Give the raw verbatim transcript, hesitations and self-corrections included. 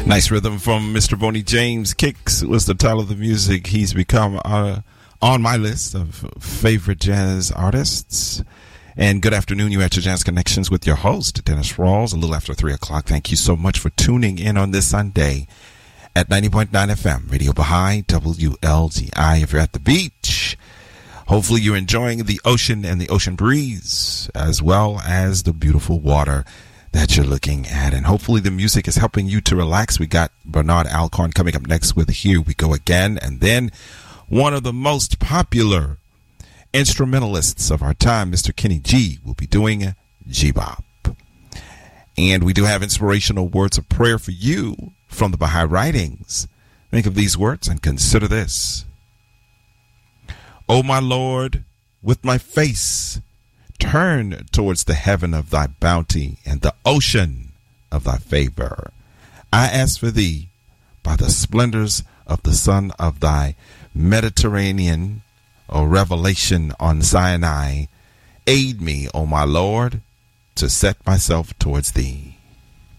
Nice rhythm from Mister Boney James. Kicks was the title of the music. He's become uh, on my list of favorite jazz artists. And good afternoon. You're at your Jazz Connections with your host, Dennis Rawls, a little after three o'clock. Thank you so much for tuning in on this Sunday at ninety point nine F M, Radio Baha'i, W L G I. If you're at the beach, hopefully you're enjoying the ocean and the ocean breeze, as well as the beautiful water that you're looking at. And hopefully the music is helping you to relax. We got Bernard Alcorn coming up next with Here We Go Again. And then one of the most popular instrumentalists of our time, Mister Kenny G, will be doing G-Bop. And we do have inspirational words of prayer for you from the Baha'i Writings. Think of these words and consider this. O my Lord, with my face turn towards the heaven of thy bounty and the ocean of thy favor. I ask for thee by the splendors of the sun of thy Mediterranean or revelation on Sinai. Aid me, O my Lord, to set myself towards thee.